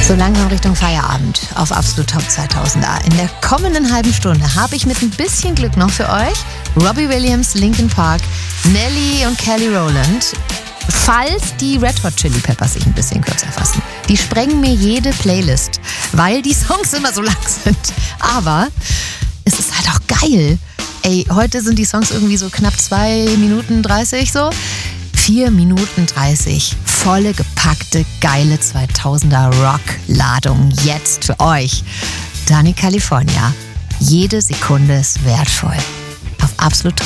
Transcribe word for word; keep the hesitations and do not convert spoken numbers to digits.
So langsam Richtung Feierabend auf Absolut Top zweitausender. In der kommenden halben Stunde habe ich mit ein bisschen Glück noch für euch Robbie Williams, Linkin Park, Nelly und Kelly Rowland. Falls die Red Hot Chili Peppers sich ein bisschen kürzer fassen. Die sprengen mir jede Playlist, weil die Songs immer so lang sind. Aber es ist halt auch geil. Ey, heute sind die Songs irgendwie so knapp zwei Minuten dreißig so. vier Minuten dreißig. Volle, gepackte, geile zweitausender Rock-Ladung jetzt für euch. Dani California. Jede Sekunde ist wertvoll. Auf Absolut Top